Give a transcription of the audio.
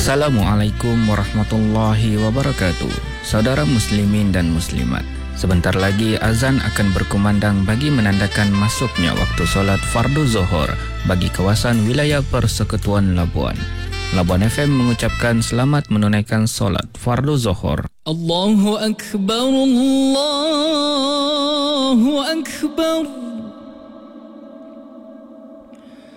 Assalamualaikum warahmatullahi wabarakatuh. Saudara muslimin dan muslimat, sebentar lagi azan akan berkumandang bagi menandakan masuknya waktu solat fardu zuhur bagi kawasan wilayah Persekutuan Labuan. Labuan FM mengucapkan selamat menunaikan solat fardu zuhur. Allahu Akbar, Allahu Akbar.